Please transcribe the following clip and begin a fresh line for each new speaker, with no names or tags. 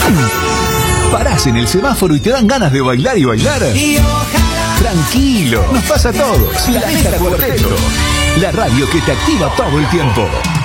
Parás en el semáforo y te dan ganas de bailar y bailar. Tranquilo, nos pasa a todos. La Mesa Cuarteto, la radio que te activa todo el tiempo.